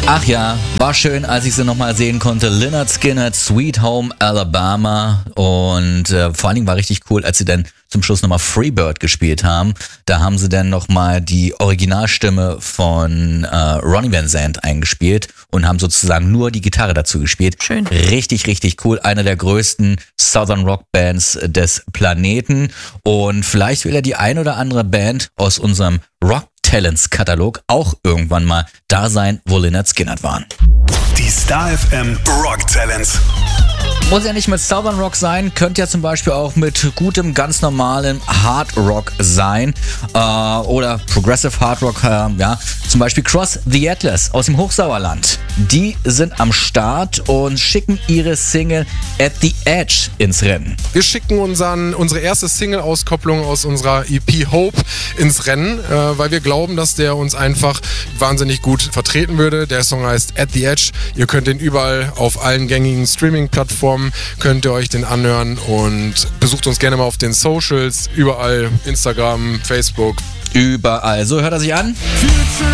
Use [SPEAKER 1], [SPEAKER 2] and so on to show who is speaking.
[SPEAKER 1] Ach ja, war schön, als ich sie nochmal sehen konnte. Lynyrd Skynyrd, Sweet Home Alabama. Und vor allen Dingen war richtig cool, als sie dann zum Schluss nochmal Freebird gespielt haben. Da haben sie dann nochmal die Originalstimme von Ronnie Van Zant eingespielt und haben sozusagen nur die Gitarre dazu gespielt.
[SPEAKER 2] Schön.
[SPEAKER 1] Richtig, richtig cool. Eine der größten Southern Rock Bands des Planeten. Und vielleicht will ja die ein oder andere Band aus unserem Rock Talents Katalog auch irgendwann mal da sein, wo Lynyrd Skynyrd waren.
[SPEAKER 3] Die Star FM Rock Talents.
[SPEAKER 1] Muss ja nicht mit Southern Rock sein, könnte ja zum Beispiel auch mit gutem, ganz normalem Hard Rock sein oder Progressive Hard Rock, ja. Zum Beispiel Cross the Atlas aus dem Hochsauerland. Die sind am Start und schicken ihre Single At the Edge ins Rennen.
[SPEAKER 4] Wir schicken unsere erste Single-Auskopplung aus unserer EP Hope ins Rennen, weil wir glauben, dass der uns einfach wahnsinnig gut vertreten würde. Der Song heißt At the Edge. Ihr könnt den überall auf allen gängigen Streaming-Plattformen, könnt ihr euch den anhören und besucht uns gerne mal auf den Socials, überall, Instagram, Facebook.
[SPEAKER 1] Überall. So hört er sich an.